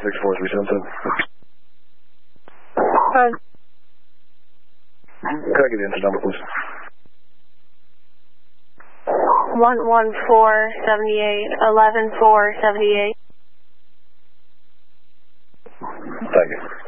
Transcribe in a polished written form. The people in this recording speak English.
164-377. Can I get the engine number, please? 11478, 11478. Thank you.